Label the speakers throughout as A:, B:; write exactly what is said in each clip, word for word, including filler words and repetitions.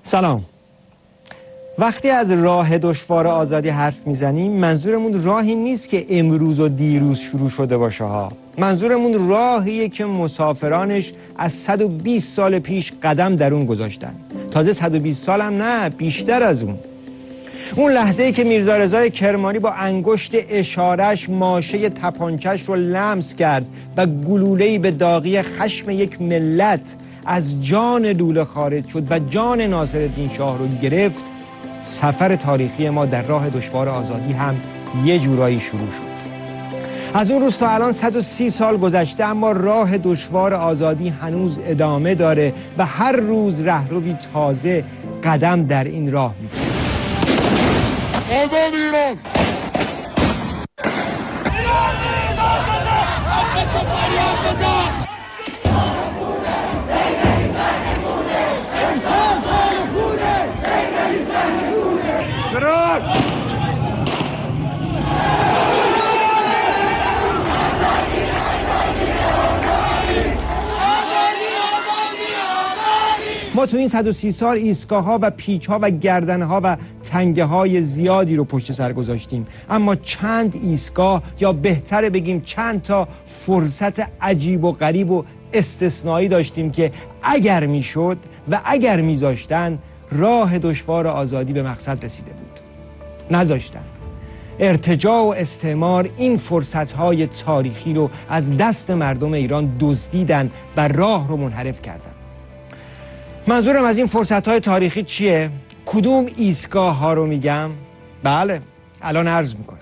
A: سلام. وقتی از راه دشوار آزادی حرف میزنیم منظورمون راهی نیست که امروز و دیروز شروع شده باشه ها. منظورمون راهیه که مسافرانش از صد و بیست سال پیش قدم در اون گذاشتن. تازه صد و بیست سال هم نه، بیشتر از اون. اون لحظه‌ای که میرزا رضای کرمانی با انگشت اشارش ماشه تپانچه‌اش رو لمس کرد و گلوله‌ای به داغی خشم یک ملت از جان لوله خارج شد و جان ناصرالدین شاه رو گرفت، سفر تاریخی ما در راه دشوار آزادی هم یه جورایی شروع شد. از اون روز تا الان صد و سی سال گذشته، اما راه دشوار آزادی هنوز ادامه داره و هر روز رهروی تازه قدم در این راه می‌گذاره.
B: آزاد ایران!
A: ما تو این صد و سی سال ایستگاه ها و پیچ ها و گردن ها و تنگه های زیادی رو پشت سر گذاشتیم، اما چند ایستگاه، یا بهتره بگیم چند تا فرصت عجیب و غریب و استثنایی داشتیم که اگر میشد و اگر میذاشتن راه دشوار آزادی به مقصد رسیده بود. نذاشتن. ارتجاع و استعمار این فرصت‌های تاریخی رو از دست مردم ایران دزدیدن و راه رو منحرف کردن. منظورم از این فرصت‌های تاریخی چیه؟ کدوم ایستگاه ها رو میگم؟ بله، الان عرض میکنم.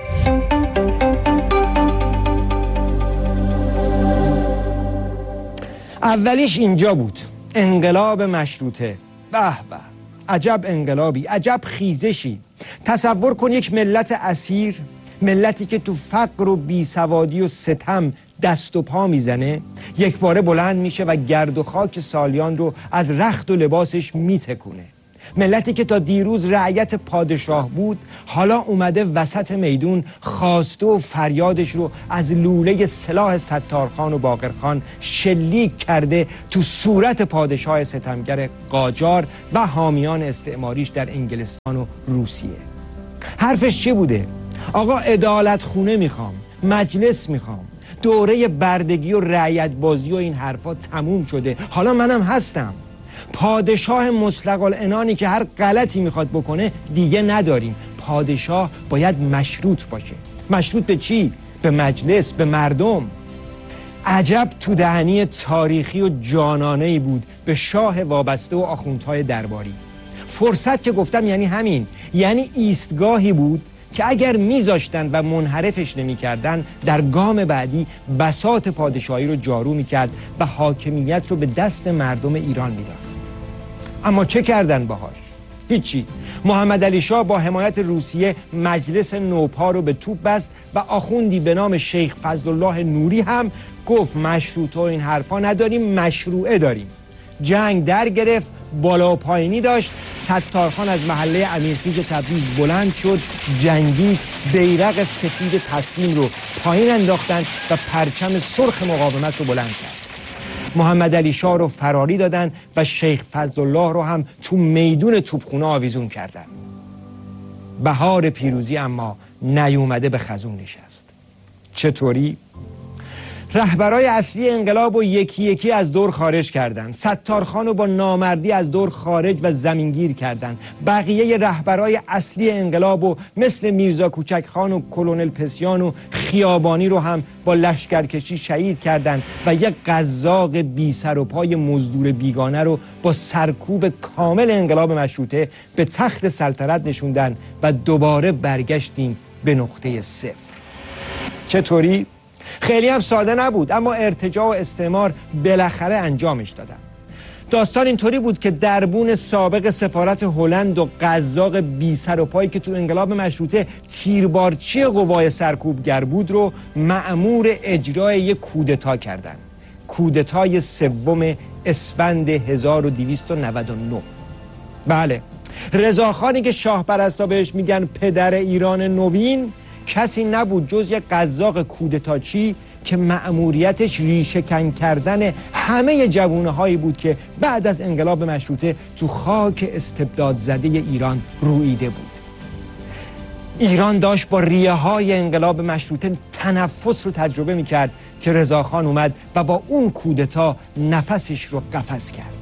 A: اولیش اینجا بود، انقلاب مشروطه. به به، عجب انقلابی، عجب خیزشی. تصور کن یک ملت اسیر، ملتی که تو فقر و بیسوادی و ستم دست و پا میزنه، یک باره بلند میشه و گرد و خاک سالیان رو از رخت و لباسش میتکونه. ملتی که تا دیروز رعیت پادشاه بود، حالا اومده وسط میدون خواسته و فریادش رو از لوله سلاح ستارخان و باقرخان شلیک کرده تو صورت پادشاه ستمگر قاجار و حامیان استعماریش در انگلستان و روسیه. حرفش چی بوده؟ آقا عدالت خونه میخوام، مجلس میخوام، دوره بردگی و رعیت بازی و این حرفا تموم شده، حالا منم هستم. پادشاه مطلق العنانی که هر غلطی میخواد بکنه دیگه نداریم. پادشاه باید مشروط باشه. مشروط به چی؟ به مجلس، به مردم. عجب تو دهنی تاریخی و جانانه‌ای بود به شاه وابسته و آخوندهای درباری. فرصت که گفتم یعنی همین، یعنی ایستگاهی بود که اگر میذاشتن و منحرفش نمی‌کردن، در گام بعدی بساط پادشاهی رو جارو میکرد و حاکمیت رو به دست مردم ایران میداد. اما چه کردن باهاش؟ هیچی. محمد علی شاه با حمایت روسیه مجلس نوپا رو به توپ بست و آخوندی به نام شیخ فضلالله نوری هم گفت مشروطه و این حرفا نداریم، مشروعه داریم. جنگ در گرفت، بالا و پایینی داشت. ستارخان از محله امیرخیز تبریز بلند شد، جنگی، بیرق سفید تسلیم رو پایین انداختن و پرچم سرخ مقاومت رو بلند کرد. محمد علی شاه رو فراری دادن و شیخ فضلالله رو هم تو میدون توپخونه آویزون کردن. بهار پیروزی اما نیومده به خزون نشست. چطوری؟ رهبرای اصلی انقلاب رو یکی یکی از دور خارج کردن. ستارخان رو با نامردی از دور خارج و زمینگیر کردن. بقیه رهبرای اصلی انقلاب رو مثل میرزا کوچک خان و کلونل پسیان و خیابانی رو هم با لشکرکشی شهید کردن و یک قزاق بی سر و پای مزدور بیگانه رو با سرکوب کامل انقلاب مشروطه به تخت سلطنت نشوندن و دوباره برگشتیم به نقطه صفر. چطوری؟ خیلی هم ساده نبود، اما ارتجاع و استعمار بالاخره انجامش دادن. داستان اینطوری بود که دربون سابق سفارت هلند و قزاق بی سر و پایی که تو انقلاب مشروطه تیربارچی قوای سرکوبگر بود رو مأمور اجرای یک کودتا کردن. کودتای سوم اسفند هزار و دویست و نود و نه. بله، رضاخانی که شاه پرستا بهش میگن پدر ایران نوین، کسی نبود جز یک قزاق کودتاچی که مأموریتش ریشه‌کن کردن همه جوانهایی بود که بعد از انقلاب مشروطه تو خاک استبداد زده ایران رویده بود. ایران داشت با ریه های انقلاب مشروطه تنفس رو تجربه میکرد که رضاخان اومد و با اون کودتا نفسش رو قفس کرد.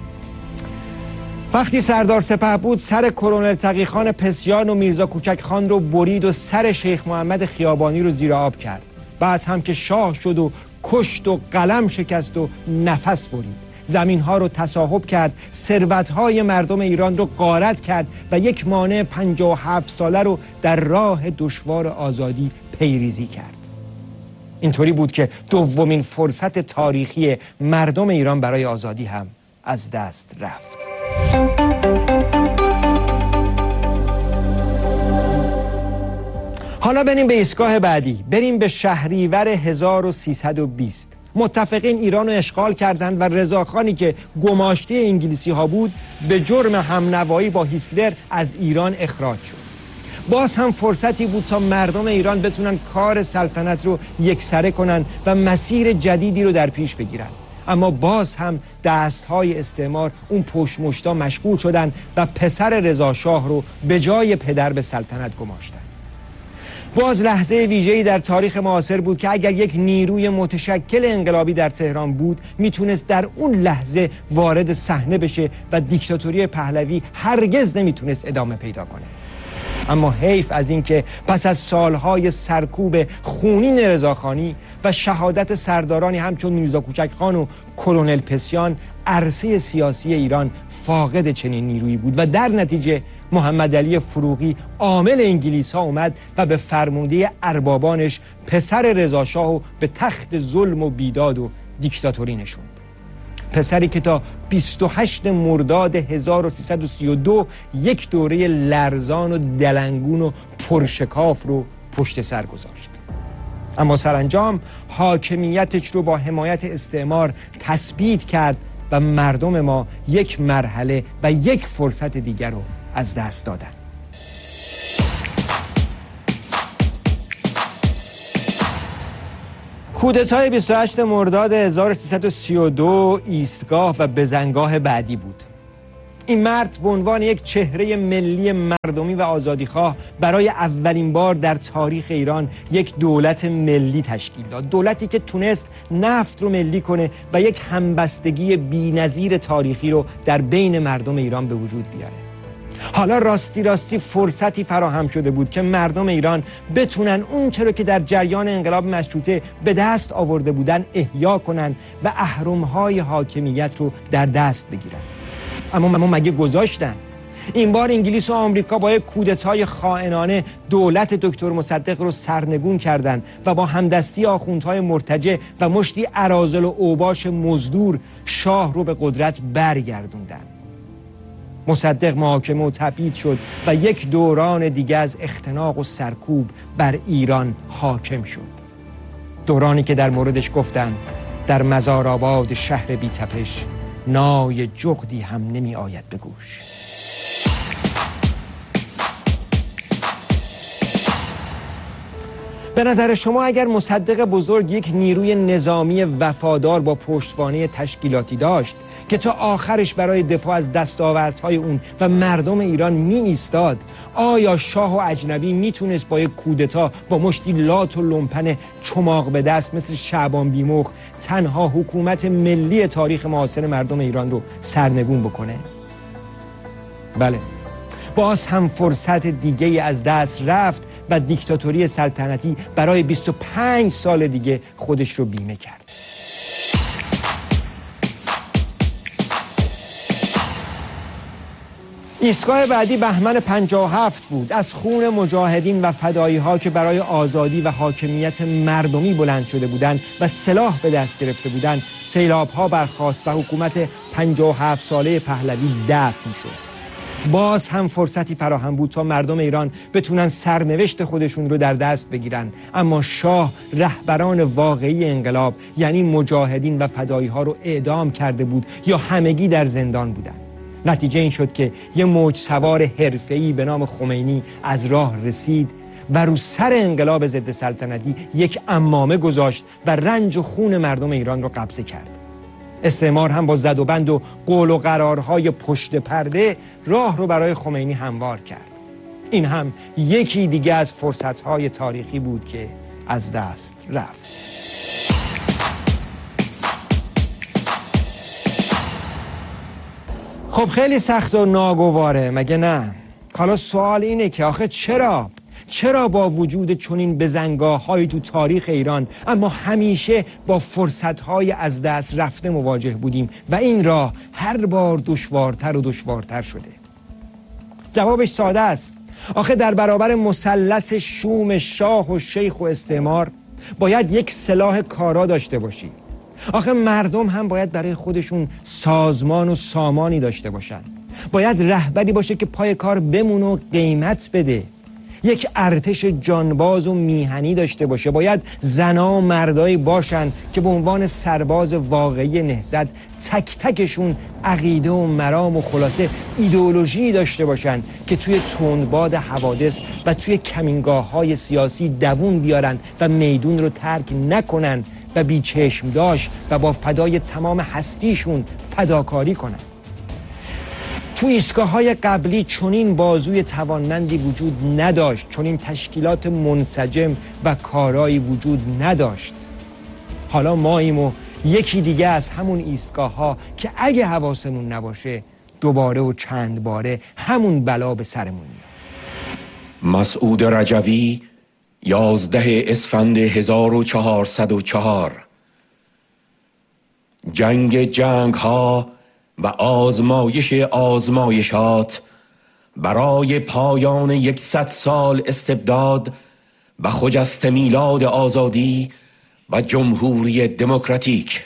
A: وقتی سردار سپه بود سر کرونل تقی‌خان پسیان و میرزا کوچک خان رو برید و سر شیخ محمد خیابانی رو زیر آب کرد. بعد هم که شاه شد و کشت و قلم شکست و نفس برید. زمین ها رو تصاحب کرد، ثروت های مردم ایران رو غارت کرد و یک مانع پنجاه و هفت ساله رو در راه دشوار آزادی پیریزی کرد. اینطوری بود که دومین فرصت تاریخی مردم ایران برای آزادی هم از دست رفت. حالا بریم به ایستگاه بعدی، بریم به شهریور هزار و سیصد و بیست. متفقین ایران رو اشغال کردند و رضاخانی که گماشته انگلیسی ها بود به جرم همنوایی با هیتلر از ایران اخراج شد. باز هم فرصتی بود تا مردم ایران بتونن کار سلطنت رو یکسره کنن و مسیر جدیدی رو در پیش بگیرن. اما باز هم دستهای استعمار اون پشت مشتا مشغول شدن و پسر رضا شاه رو به جای پدر به سلطنت گماشتن. باز لحظه ویژه‌ای در تاریخ معاصر بود که اگر یک نیروی متشکل انقلابی در تهران بود میتونست در اون لحظه وارد صحنه بشه و دیکتاتوری پهلوی هرگز نمیتونست ادامه پیدا کنه. اما حیف از این که پس از سالهای سرکوب خونین رضاخانی و شهادت سردارانی همچون میرزا کوچک خان و کرونل پسیان عرصه سیاسی ایران فاقد چنین نیرویی بود و در نتیجه محمد علی فروغی عامل انگلیس ها اومد و به فرموده اربابانش پسر رضا شاهو به تخت ظلم و بیداد و دیکتاتوری نشوند. پسری که تا بیست و هشتم مرداد هزار و سیصد و سی و دو یک دوره لرزان و دلنگون و پرشکاف رو پشت سر گذاشت. اما سرانجام حاکمیتش رو با حمایت استعمار تثبیت کرد و مردم ما یک مرحله و یک فرصت دیگر رو از دست دادن. کودتای بیست و هشتم مرداد هزار و سیصد و سی و دو ایستگاه و بزنگاه بعدی بود. این مرد به عنوان یک چهره ملی مردمی و آزادیخواه برای اولین بار در تاریخ ایران یک دولت ملی تشکیل داد. دولتی که تونست نفت رو ملی کنه و یک همبستگی بی‌نظیر تاریخی رو در بین مردم ایران به وجود بیاره. حالا راستی راستی فرصتی فراهم شده بود که مردم ایران بتونن اون چرا که در جریان انقلاب مشروطه به دست آورده بودن احیا کنن و اهرم‌های حاکمیت رو در دست بگیرن. اما ما مگه گذاشتن؟ این بار انگلیس و آمریکا با یک کودتای خائنانه دولت دکتر مصدق رو سرنگون کردند و با همدستی آخوندهای مرتجع و مشتی اراذل و اوباش مزدور شاه رو به قدرت برگردوندن. مصدق محاکمه و تبعید شد و یک دوران دیگه از اختناق و سرکوب بر ایران حاکم شد. دورانی که در موردش گفتن در مزارآباد شهر بی تپش نای جغدی هم نمی آید به گوش. به نظر شما اگر مصدق بزرگ یک نیروی نظامی وفادار با پشتوانه تشکیلاتی داشت که تا آخرش برای دفاع از دستاوردهای اون و مردم ایران می ایستاد، آیا شاه و اجنبی میتونست با یک کودتا با مشتی لات و لومپن چماق به دست مثل شعبان بیمخ تنها حکومت ملی تاریخ معاصر مردم ایران رو سرنگون بکنه؟ بله، باز هم فرصت دیگه از دست رفت و دیکتاتوری سلطنتی برای بیست و پنج سال دیگه خودش رو بیمه کرد. ایستگاه بعدی بهمن پنجاه و هفت بود. از خون مجاهدین و فدایی ها که برای آزادی و حاکمیت مردمی بلند شده بودند و سلاح به دست گرفته بودند سیلاب ها برخاست و حکومت پنجاه و هفت ساله پهلوی دفن شد. باز هم فرصتی فراهم بود تا مردم ایران بتونن سرنوشت خودشون رو در دست بگیرن، اما شاه رهبران واقعی انقلاب یعنی مجاهدین و فدایی ها رو اعدام کرده بود یا همگی در زندان بودن. نتیجه این شد که یه موج سوار حرفه‌ای به نام خمینی از راه رسید و رو سر انقلاب ضد سلطنتی یک عمامه گذاشت و رنج و خون مردم ایران رو قبضه کرد. استعمار هم با زد و بند و قول و قرارهای پشت پرده راه رو برای خمینی هموار کرد. این هم یکی دیگه از فرصتهای تاریخی بود که از دست رفت. خب خیلی سخت و ناگواره، مگه نه؟ حالا سوال اینه که آخه چرا؟ چرا با وجود چنین بزنگاه‌هایی تو تاریخ ایران اما همیشه با فرصت‌های از دست رفته مواجه بودیم و این راه هر بار دشوارتر و دشوارتر شده؟ جوابش ساده است. آخه در برابر مثلث شوم شاه و شیخ و استعمار باید یک سلاح کارا داشته باشی. آخه مردم هم باید برای خودشون سازمان و سامانی داشته باشن. باید رهبری باشه که پای کار بمونه و قیمت بده. یک ارتش جانباز و میهنی داشته باشه. باید زنا و مردایی باشن که به عنوان سرباز واقعی نهضت تک تکشون عقیده و مرام و خلاصه ایدئولوژی داشته باشن که توی تندباد حوادث و توی کمینگاه‌های سیاسی دوون بیارن و میدون رو ترک نکنن و بی چشم داشت و با فدای تمام هستیشون فداکاری کنن. تو ایستگاه‌های قبلی چنین بازوی توانمندی وجود نداشت، چنین تشکیلات منسجم و کارایی وجود نداشت. حالا ماییم و یکی دیگه از همون ایستگاه‌ها که اگه حواسمون نباشه دوباره و چند باره همون بلا به سرمون میاد.
B: مسعود رجوی، یازده اسفند هزار و چهارصد و چهار. جنگ جنگ ها و آزمایش آزمایشات برای پایان یکصد سال استبداد و خجست میلاد آزادی و جمهوری دموکراتیک.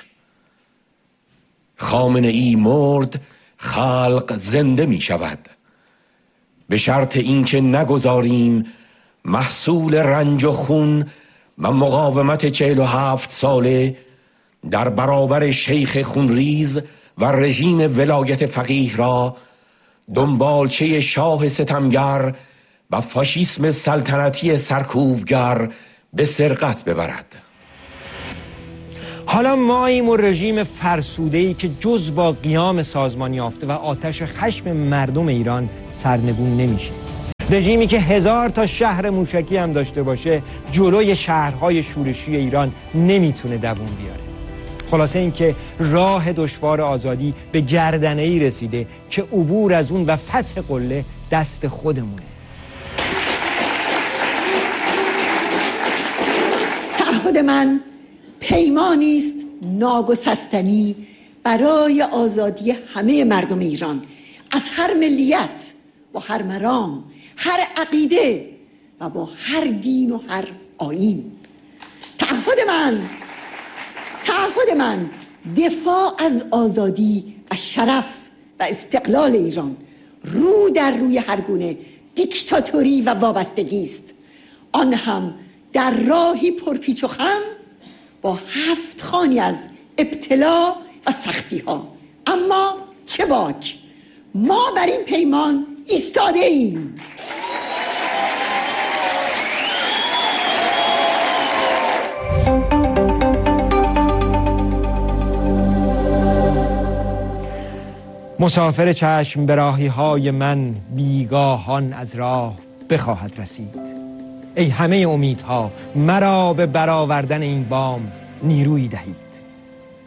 B: خامنه ای مرد، خلق زنده می شود، به شرط اینکه نگذاریم محصول رنج و خون و مقاومت چهل و هفت ساله در برابر شیخ خونریز و رژیم ولایت فقیه را دنبالچه شاه ستمگر و فاشیسم سلطنتی سرکوبگر به سرقت ببرد.
A: حالا ماییم و رژیم فرسوده‌ای که جز با قیام سازمانی یافته و آتش خشم مردم ایران سرنگون نمیشه. رژیمی که هزار تا شهر موشکی هم داشته باشه جلوی شهرهای شورشی ایران نمیتونه دووم بیاره. خلاصه این که راه دشوار آزادی به گردنه‌ای رسیده که عبور از اون و فتح قله دست خودمونه.
C: تعهد من پیمانی است ناگسستنی برای آزادی همه مردم ایران از هر ملیت و هر مرام، هر عقیده و با هر دین و هر آیین. تعهد من تعهد من دفاع از آزادی و شرف و استقلال ایران رو در روی هر گونه دیکتاتوری و وابستگی است، آن هم در راهی پرپیچ و خم با هفت خوانی از ابتلا و سختی ها. اما چه باک، ما بر این پیمان ایستاده ایم.
A: مسافر چشم به راهی های من بیگاهان از راه بخواهد رسید. ای همه امیدها مرا به برآوردن این بام نیروی دهید.